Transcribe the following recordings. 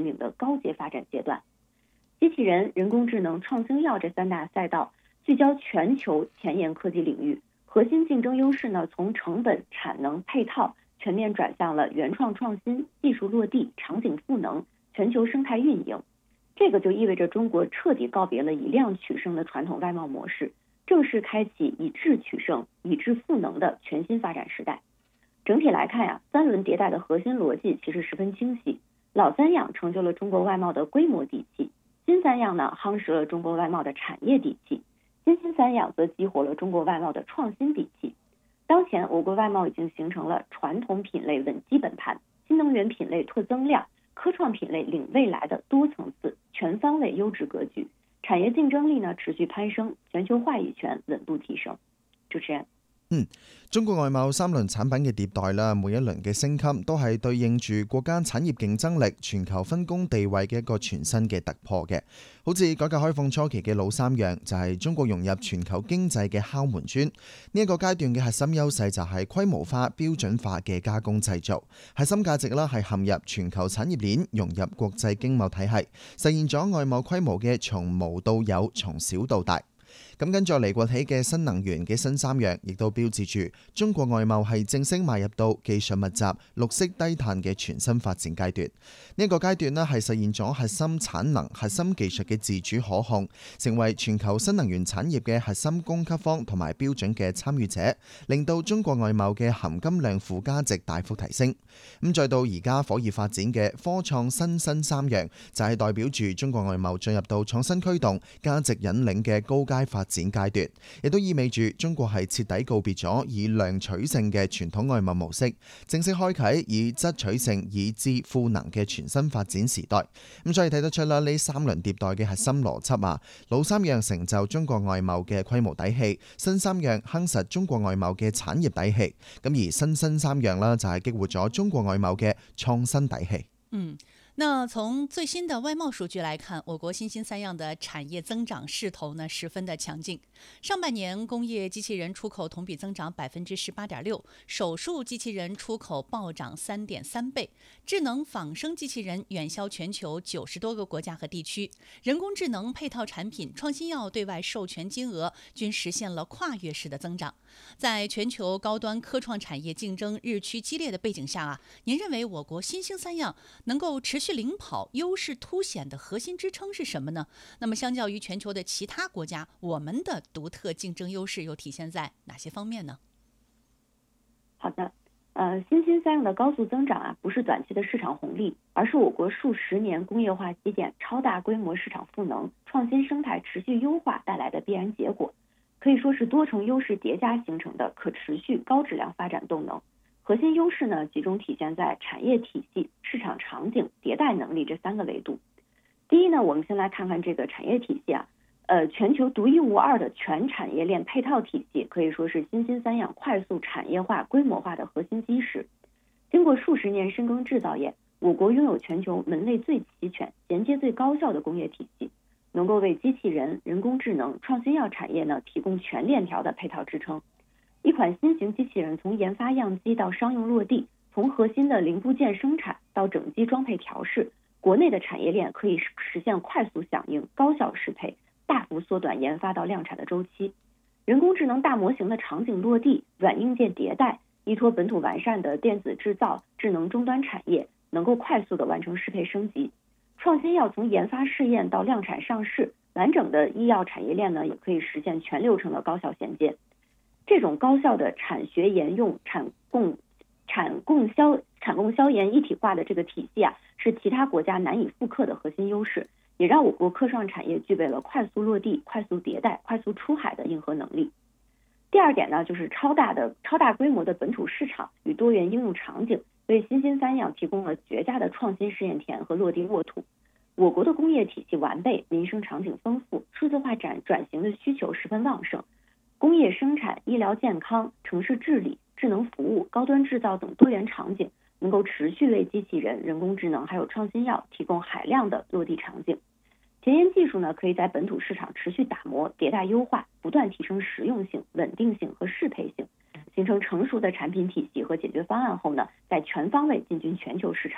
领域的高阶发展阶段。机器人、人工智能、创新药这3大赛道聚焦全球前沿科技领域，核心竞争优势呢从成本、产能、配套全面转向了原创创新、技术落地、场景赋能、全球生态运营。这个就意味着中国彻底告别了以量取胜的传统外贸模式，正式开启以质取胜、以质赋能的全新发展时代。整体来看3轮迭代的核心逻辑其实十分清晰。老三样成就了中国外贸的规模底气，新三样呢夯实了中国外贸的产业底气，新三样则激活了中国外贸的创新底气。当前我国外贸已经形成了传统品类稳基本盘、新能源品类拓增量、科创品类领未来的多层次、全方位优质格局，产业竞争力呢持續攀升，全球話語權穩步提升。主持人。 中國外貿3輪產品嘅迭代啦，每一輪嘅升級都係對應住國家產業競爭力、全球分工地位嘅一個全新嘅突破嘅。好似改革開放初期嘅老三樣，就係中國融入全球經濟嘅敲門磚。呢一個階段嘅核心優勢就係規模化、標準化嘅加工製造，核心價值啦係陷入全球產業鏈，融入國際經貿體系，實現咗外貿規模嘅從無到有、從小到大。咁跟住嚟崛起嘅新能源嘅新三樣，亦都標誌住中國外貿係正式邁入到技術密集、綠色低碳嘅全新發展階段。呢一個階段呢係實現咗核心產能、核心技術嘅自主可控，成為全球新能源產業嘅核心供給方同埋標準嘅參與者，令到中國外貿嘅含金量附加值大幅提升。咁再到而家火熱發展嘅科創新三樣，就係代表住中國外貿進入到創新驅動、價值引領嘅高階發展階段，亦都意味住中國係徹底告別咗以量取勝嘅傳統外貿模式，正式開啟以質取勝、以智賦能嘅全新發展時代。咁所以睇得出啦，呢3輪迭代嘅核心邏輯老三樣成就中國外貿嘅規模底氣，新三樣夯實中國外貿嘅產業底氣，咁而新三樣啦就係激活咗中國外貿嘅創新底氣。 那從最新的外貿數據來看，我國新三樣的產業增長勢頭呢十分的強勁。上半年工業機器人出口同比增長18.6%，手術機器人出口暴漲3.3倍，智能仿生機器人遠銷全球90多個國家和地區，人工智能配套產品、創新藥對外授權金額均實現了跨越式的增長。在全球高端科創產業競爭日趨激烈的背景下您認為我國新興三樣能夠持續領跑、優勢凸顯的核心支撐是什麼呢？那麼相較於全球的其他國家，我們的獨特競爭優勢又體現在哪些方面呢？ 好的，新三樣的高速增長不是短期的市場紅利，而是我國數十年工業化積澱、超大規模市場賦能、創新生態持續優化帶來的必然結果，可以說是多重優勢疊加形成的可持續高質量發展動能。核心優勢呢，集中體現在產業體系、市場場景、迭代能力這3個維度。第一呢，我們先來看看這個產業體系全球獨一無二的全產業鏈配套體系，可以說是新三樣快速產業化、規模化的核心基石。經過數十年深耕製造業，我國擁有全球門類最齊全、銜接最高效的工業體系，能夠為機器人、人工智能、創新藥產業呢提供全鏈條的配套支撐。一款新型機器人從研發樣機到商用落地，從核心的零部件生產到整機裝配調試，國內的產業鏈可以實現快速響應、高效適配，大幅縮短研發到量產的周期。人工智能大模型的場景落地、軟硬件迭代，依託本土完善的電子製造、智能終端產業，能夠快速的完成適配升級。創新藥從研發試驗到量產上市，完整的醫藥產業鏈呢，也可以實現全流程的高效銜接。這種高效的產學研用、產供消研一體化的這個體系是其他國家難以復刻的核心優勢，也讓我國科創產業具備了快速落地、快速迭代、快速出海的硬核能力。第二點呢，就是超大規模的本土市場與多元應用場景，為新三樣提供了絕佳的創新試驗田和落地沃土。我國的工業體系完備，民生場景豐富，數字化轉型的需求十分旺盛。工業生產、醫療健康、城市治理、智能服務、高端製造等多元場景，能夠持續為機器人、人工智能還有創新藥提供海量的落地場景。前沿技術呢，可以在本土市場持續打磨、迭代優化，不斷提升實用性、穩定性和適配性，形成成熟的產品體系和解決方案後呢，再全方位進軍全球市場，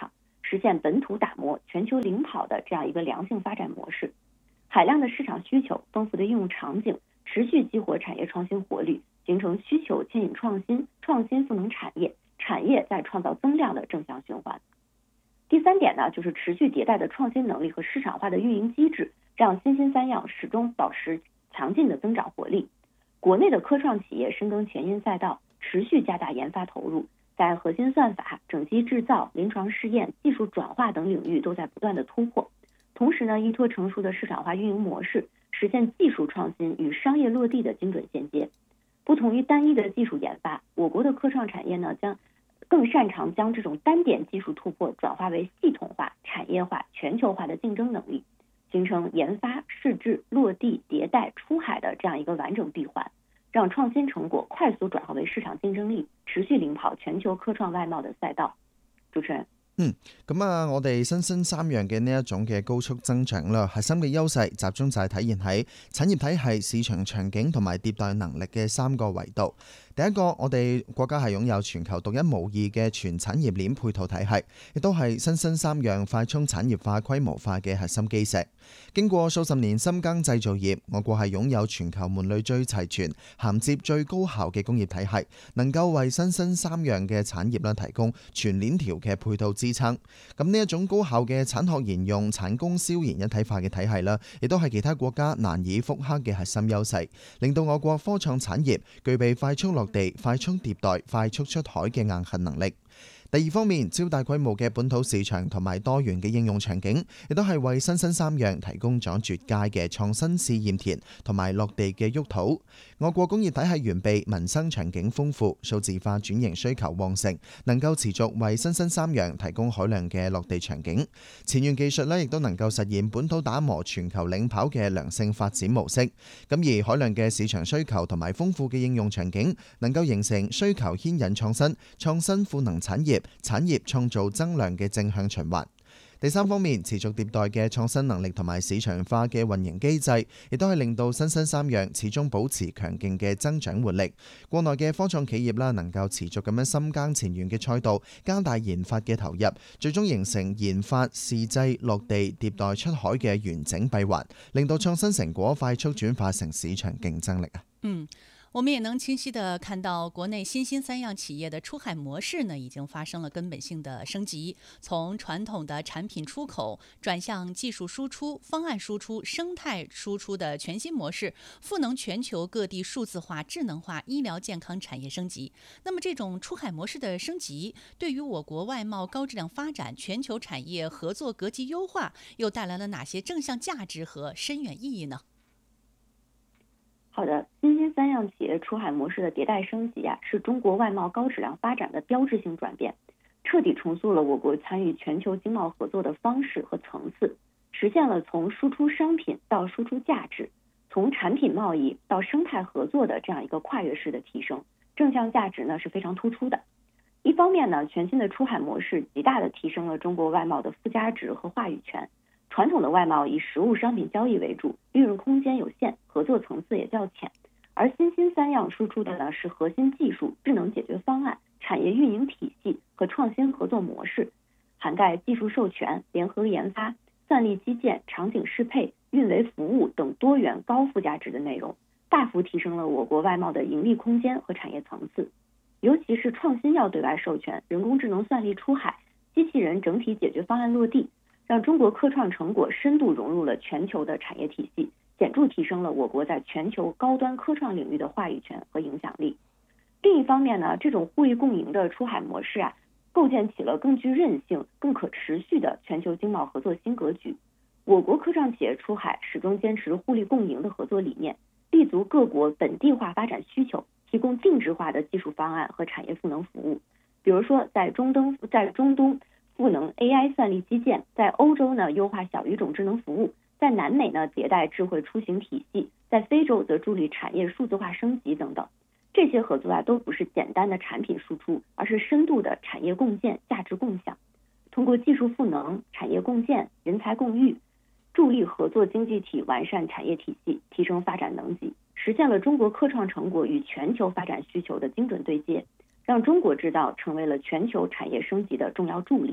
实现本土打磨、全球领跑的这样一个良性发展模式。海量的市场需求、丰富的应用场景，持续激活产业创新活力，形成需求牵引创新，创新赋能产业，产业在创造增量的正向循环。第3点呢，就是持续迭代的创新能力和市场化的运营机制，让新兴三样始终保持强劲的增长活力。国内的科创企业深耕前沿赛道，持续加大研发投入，在核心算法、整机制造、临床试验、技术转化等领域都在不断的突破。同时呢，依托成熟的市场化运营模式，实现技术创新与商业落地的精准衔接。不同于单一的技术研发，我国的科创产业呢，更擅长将这种单点技术突破转化为系统化、产业化、全球化的竞争能力，形成研发、试制、落地、迭代、出海的这样一个完整闭环，让创新成果快速转化为市场竞爭力，持續領跑全球科創外貿嘅賽道。主持人。 咁我哋新興三樣嘅呢一種嘅高速增長啦，核心嘅優勢集中就係體現喺產業體系、市場場景同埋迭代能力嘅3個維度。第一個，我哋國家係擁有全球獨一無二嘅全產業鏈配套體系，亦都係新興三樣快速產業化規模化嘅核心基石。經過數十年深耕製造業，我國係擁有全球門類最齊全、銜接最高效嘅工業體系，能夠為新興三樣嘅產業提供全鏈條嘅配套支撐。咁呢一種高效嘅產學研用、產供銷研一體化嘅體系啦，亦都係其他國家難以復刻嘅核心優勢，令到我國科創產業具備快速落地、快速迭代、快速出海嘅硬核能力。第二方面，超大規模嘅本土市場同埋多元嘅應用場景，亦都係為新興三樣提供咗絕佳嘅創新試驗田同埋落地嘅沃土。我國工業體系完備，民生場景豐富，數字化轉型需求旺盛，能夠持續為新興三樣提供海量嘅落地場景。前沿技術亦都能夠實現本土打磨、全球領跑嘅良性發展模式。咁而海量嘅市場需求同埋豐富嘅應用場景，能夠形成需求牽引創新，創新賦能產業，產業創造增量嘅正向循環。第三方面，持續迭代嘅創新能力同埋市場化嘅運營機制，亦都係令到新興三樣始終保持強勁嘅增長活力。國內嘅科創企業能夠持續咁樣深耕前沿嘅賽道，加大研發嘅投入，最終形成研發、試製、落地、迭代、出海嘅完整閉環，令到創新成果快速轉化成市場競爭力。 我們也能清晰地看到，國內新興三樣企業的出海模式已經發生了根本性的升級，從傳統的產品出口轉向技術輸出、方案輸出、生態輸出的全新模式，賦能全球各地數字化、智能化、醫療健康產業升級。那麼，這種出海模式的升級，對於我國外貿高質量發展、全球產業合作格局優化，又帶來了哪些正向價值和深遠意義呢？ 好的，新興三樣企業出海模式的迭代升級是中國外貿高質量發展的標誌性轉變，徹底重塑了我國參與全球經貿合作的方式和層次，實現了從輸出商品到輸出價值，從產品貿易到生態合作的這樣一個跨越式的提升，正向價值是非常突出的。一方面全新的出海模式極大地提升了中國外貿的附加值和話語權。傳統的外貿以實物商品交易為主，利潤空間有限，合作層次也較淺。而新興三樣輸出的是核心技術、智能解決方案、產業運營體系和創新合作模式，涵蓋技術授權、聯合研發、算力基建、場景適配、運維服務等多元高附加值的內容，大幅提升了我國外貿的盈利空間和產業層次。尤其是創新藥對外授權、人工智能算力出海、機器人整體解決方案落地，讓中國科創成果深度融入了全球的產業體系，顯著提升了我國在全球高端科創領域的話語權和影響力。另一方面這種互利共贏的出海模式構建起了更具韌性、更可持續的全球經貿合作新格局。我國科創企業出海始終堅持互利共贏的合作理念，立足各國本地化發展需求，提供定制化的技術方案和產業賦能服務。比如說在中東賦能 AI 算力基建，在歐洲優化小語種智能服務，在南美迭代智慧出行體系，在非洲則助力產業數字化升級等等。這些合作都不是簡單的產品輸出，而是深度的產業共建、價值共享。通過技術賦能、產業共建、人才共育，助力合作經濟體完善產業體系，提升發展能級，實現了中國科創成果與全球發展需求的精準對接，讓中國製造成為了全球產業升級的重要助力。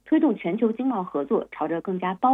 推动全球经贸合作朝着更加包